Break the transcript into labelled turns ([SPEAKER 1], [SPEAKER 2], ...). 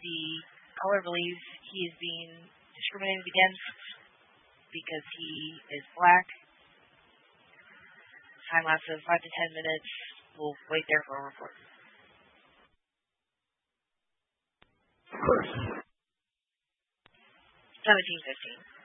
[SPEAKER 1] The caller believes he is being discriminated against because he is black. Time lapse of 5 to 10 minutes. We'll wait there for a report. 17:15.